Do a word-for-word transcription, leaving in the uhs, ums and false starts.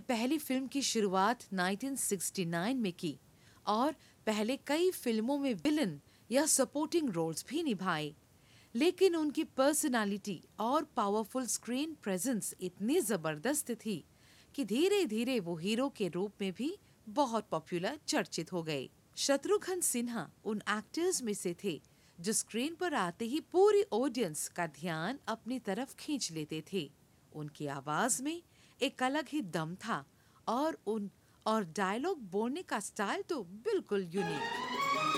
पहली फिल्म की शुरुआत उन्नीस सौ उनहत्तर में की और पहले कई फिल्मों में विलन या सपोर्टिंग रोल्स भी निभाए। लेकिन उनकी पर्सनालिटी और पावरफुल स्क्रीन प्रेजेंस इतनी जबरदस्त थी कि धीरे धीरे वो हीरो के रूप में भी बहुत पॉपुलर चर्चित हो गए। शत्रुघ्न सिन्हा उन एक्टर्स में से थे जो स्क्रीन पर आते ही पूरी ऑडियंस का ध्यान अपनी तरफ खींच लेते थे। उनकी आवाज में एक अलग ही दम था और उन और डायलॉग बोलने का स्टाइल तो बिल्कुल यूनिक।